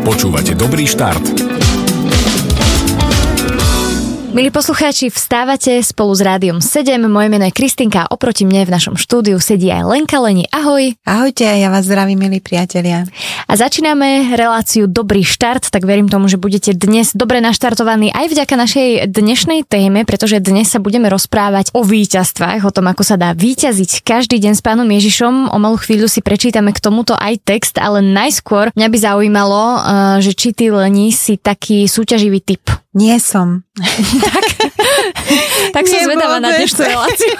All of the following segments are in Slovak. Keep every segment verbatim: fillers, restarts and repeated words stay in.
Počúvate Dobrý štart. Milí poslucháči, vstávate spolu s Rádiom sedem. Moje meno je Kristinka a oproti mne v našom štúdiu sedí aj Lenka. Leni, ahoj. Ahojte, ja vás zdravím, milí priatelia. A začíname reláciu Dobrý štart, tak verím tomu, že budete dnes dobre naštartovaní aj vďaka našej dnešnej téme, pretože dnes sa budeme rozprávať o víťazstvách, o tom, ako sa dá víťaziť každý deň s Pánom Ježišom. O malú chvíľu si prečítame k tomuto aj text, ale najskôr mňa by zaujímalo, že či ty, Leni, si taký súťaživý typ. Nie som. tak tak som zvedavá na dnešnú reláciu.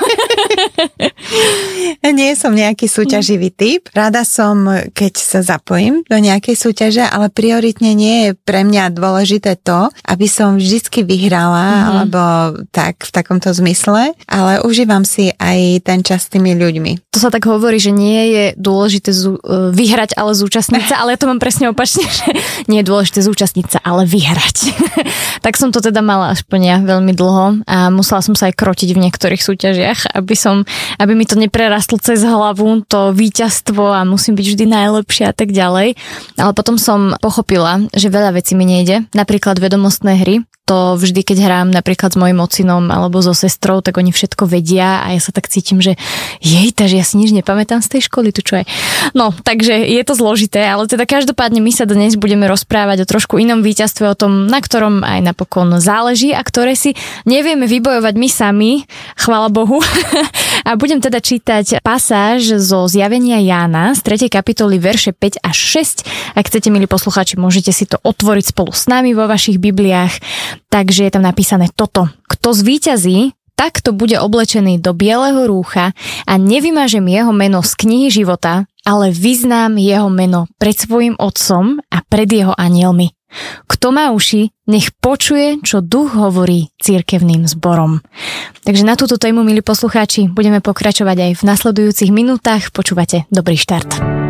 Nie som nejaký súťaživý typ. Rada som, keď sa zapojím do nejakej súťaže, ale prioritne nie je pre mňa dôležité to, aby som vždycky vyhrala, mm-hmm. alebo tak v takomto zmysle, ale užívam si aj ten čas s tými ľuďmi. To sa tak hovorí, že nie je dôležité zú, vyhrať, ale zúčastniť sa, ale ja to mám presne opačne, že nie je dôležité zúčastniť sa, ale vyhrať. Tak som to teda mala aspoň ja veľmi dlho a musela som sa aj krotiť v niektorých súťažiach, aby som, aby mi to neprerastlo cez hlavu, to víťazstvo a musím byť vždy najlepšia a tak ďalej. Ale potom som pochopila, že veľa vecí mi nejde, napríklad vedomostné hry. To vždy, keď hrám napríklad s mojim ocinom alebo so sestrou, tak oni všetko vedia a ja sa tak cítim, že jej, takže ja si nič nepamätám z tej školy, tu čo je. No, takže je to zložité, ale teda každopádne my sa dnes budeme rozprávať o trošku inom víťazstve, o tom, na ktorom aj napokon záleží a ktoré si nevieme vybojovať my sami, chvála Bohu. A budem teda čítať pasáž zo Zjavenia Jána z tretej kapitoly verše päť až šesť. Ak chcete, milí poslucháči, môžete si to otvoriť spolu s nami vo vašich bibliách. Takže je tam napísané toto. Kto zvíťazí, takto bude oblečený do bieleho rúcha a nevymažem jeho meno z knihy života, ale vyznám jeho meno pred svojim otcom a pred jeho anielmi. Kto má uši, nech počuje, čo duch hovorí cirkevným zborom. Takže na túto tému, milí poslucháči, budeme pokračovať aj v nasledujúcich minútach. Počúvate Dobrý štart.